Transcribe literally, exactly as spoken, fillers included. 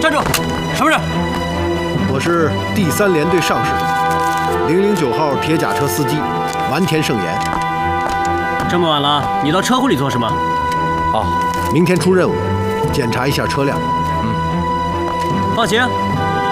站住！什么人？ 我是第三联队上士，零零九号铁甲车司机丸田胜彦。 这么晚了，你到车库里做什么？ 哦，明天出任务，检查一下车辆。 嗯，放行，